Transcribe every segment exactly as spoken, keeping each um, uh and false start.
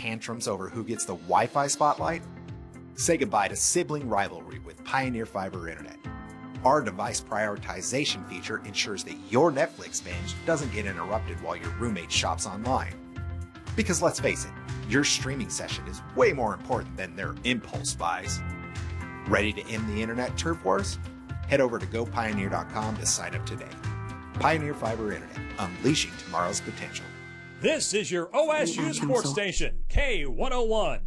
tantrums over who gets the Wi-Fi spotlight? Say goodbye to sibling rivalry with Pioneer Fiber Internet. Our device prioritization feature ensures that your Netflix binge doesn't get interrupted while your roommate shops online. Because let's face it, your streaming session is way more important than their impulse buys. Ready to end the internet turf wars? Head over to go pioneer dot com to sign up today. Pioneer Fiber Internet, unleashing tomorrow's potential. This is your O S U sports station, K one oh one.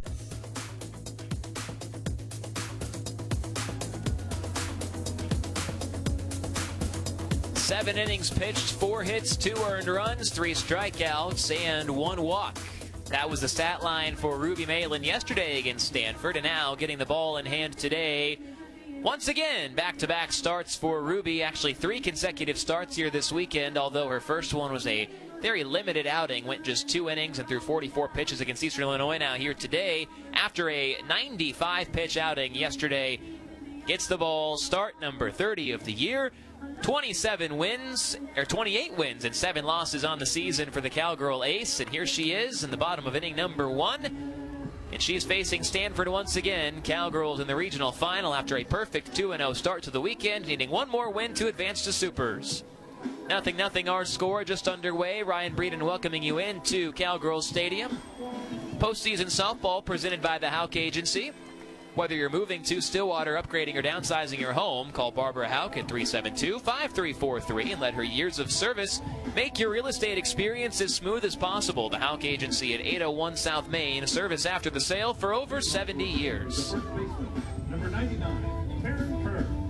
Seven innings pitched, four hits, two earned runs, three strikeouts, and one walk. That was the stat line for Ruby Malin yesterday against Stanford, and now getting the ball in hand today. Once again, back-to-back starts for Ruby. Actually, three consecutive starts here this weekend, although her first one was a very limited outing. Went just two innings and threw forty-four pitches against Eastern Illinois. Now here today, after a ninety-five pitch outing yesterday, gets the ball, start number thirty of the year. twenty-seven wins, or twenty-eight wins and seven losses on the season for the Cowgirl ace. And here she is in the bottom of inning number one. And she's facing Stanford once again. Cowgirls in the regional final after a perfect two and oh start to the weekend, needing one more win to advance to Supers. Nothing, nothing, our score just underway. Ryan Breeden welcoming you into Cowgirls Stadium. Postseason softball presented by the Houck Agency. Whether you're moving to Stillwater, upgrading, or downsizing your home, call Barbara Houck at three seven two, five three four three and let her years of service make your real estate experience as smooth as possible. The Houck Agency at eight oh one South Main, service after the sale for over seventy years. Number ninety-nine, Taryn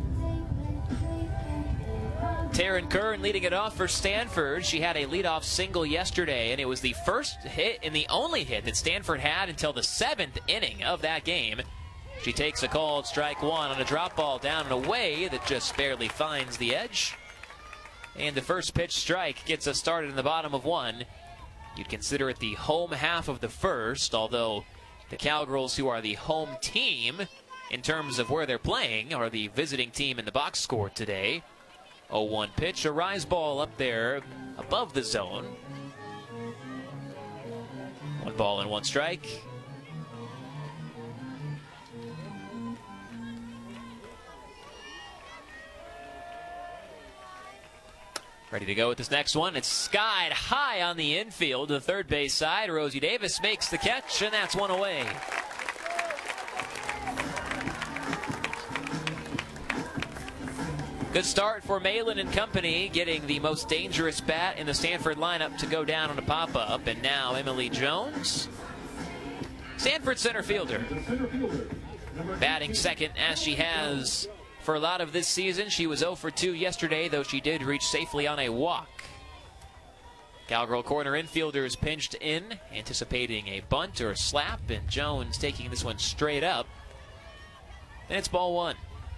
Kern. Taryn Kern leading it off for Stanford. She had a leadoff single yesterday, and it was the first hit and the only hit that Stanford had until the seventh inning of that game. She takes a called strike one on a drop ball down and away that just barely finds the edge. And the first pitch strike gets us started in the bottom of one. You'd consider it the home half of the first, although the Cowgirls, who are the home team in terms of where they're playing, are the visiting team in the box score today. oh one pitch, a rise ball up there above the zone. One ball and one strike. Ready to go with this next one. It's skied high on the infield to the third base side. Rosie Davis makes the catch, and that's one away. Good start for Malin and company, getting the most dangerous bat in the Stanford lineup to go down on a pop-up. And now Emily Jones, Stanford center fielder, batting second as she has for a lot of this season. She was oh for two yesterday, though she did reach safely on a walk. Cowgirl corner infielders pinched in, anticipating a bunt or a slap, and Jones taking this one straight up. And it's ball one.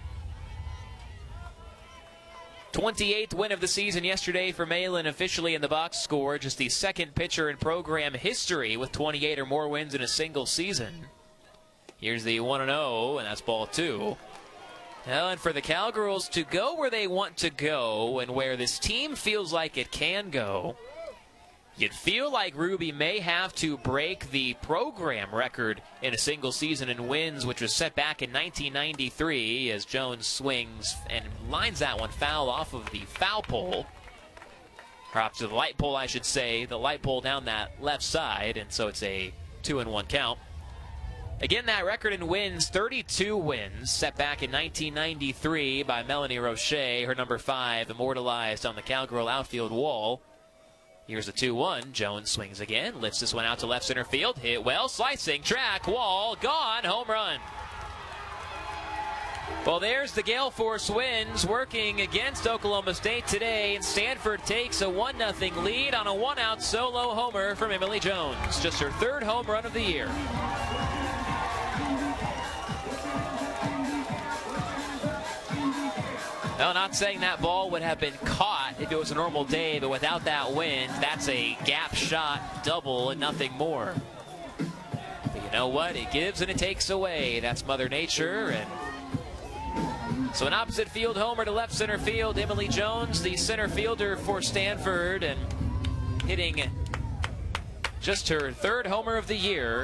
twenty-eighth win of the season yesterday for Malin, officially in the box score. Just the second pitcher in program history with twenty-eight or more wins in a single season. Here's the one and oh, and that's ball two. Well, and for the Cowgirls to go where they want to go and where this team feels like it can go, you'd feel like Ruby may have to break the program record in a single season in wins, which was set back in nineteen ninety-three, as Jones swings and lines that one foul off of the foul pole. Or off to the light pole, I should say. The light pole down that left side, and so it's a two and one count. Again, that record in wins, thirty-two wins, set back in nineteen ninety-three by Melanie Roche, her number five, immortalized on the Cowgirl outfield wall. Here's the two one. Jones swings again, lifts this one out to left center field. Hit well, slicing, track, wall, gone, home run. Well, there's the gale force winds working against Oklahoma State today, and Stanford takes a one nothing lead on a one-out solo homer from Emily Jones. Just her third home run of the year. No, not saying that ball would have been caught if it was a normal day, but without that wind, that's a gap shot double and nothing more. But you know what? It gives and it takes away. That's Mother Nature. And so an opposite field homer to left center field. Emily Jones, the center fielder for Stanford, and hitting just her third homer of the year.